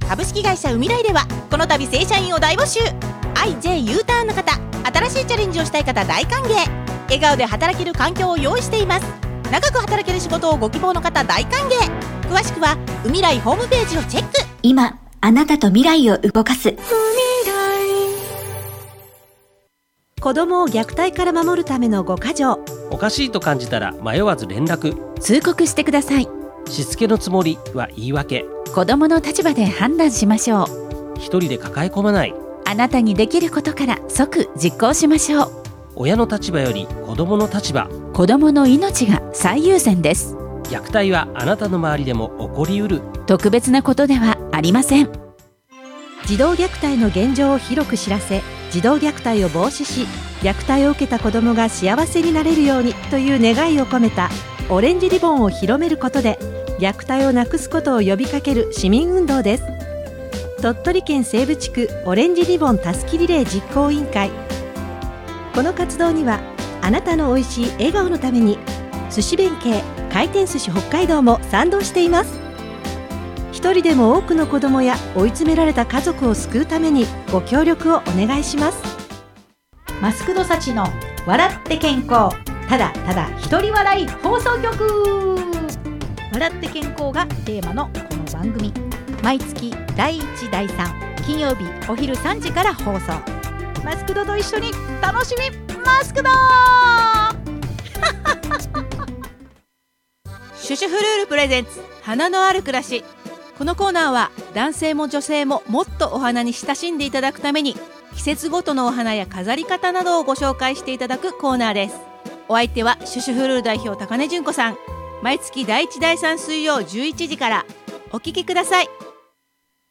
株式会社ウミライではこの度正社員を大募集。 IJU ターンの方、新しいチャレンジをしたい方大歓迎。笑顔で働ける環境を用意しています。長く働ける仕事をご希望の方大歓迎。詳しくはウミライホームページをチェック。 今あなたと未来を動かす子供を虐待から守るための5か条。 おかしいと感じたら迷わず連絡。 通告してください。 しつけのつもりは言い訳。 子供の立場で判断しましょう。 一人で抱え込まない。 あなたにできることから即実行しましょう。 親の立場より子供の立場。 子供の命が最優先です。 虐待はあなたの周りでも起こりうる。 特別なことではありません。 児童虐待の現状を広く知らせ、児童虐待を防止し、虐待を受けた子どもが幸せになれるようにという願いを込めたオレンジリボンを広めることで、虐待をなくすことを呼びかける市民運動です。鳥取県西部地区オレンジリボンたすきリレー実行委員会。この活動にはあなたのおいしい笑顔のために寿司弁慶回転寿司北海道も賛同しています。一人でも多くの子どもや追い詰められた家族を救うためにご協力をお願いします。 マスクドサチの笑って健康、ただただ一人笑い放送局。笑って健康がテーマのこの番組、毎月第1第3金曜日お昼3時から放送。マスクドと一緒に楽しみマスクドシュシュフルールプレゼンツ花のある暮らし。このコーナーは男性も女性ももっとお花に親しんでいただくために、季節ごとのお花や飾り方などをご紹介していただくコーナーです。お相手はシュシュフルール代表高根純子さん。毎月第1第3水曜11時からお聞きください。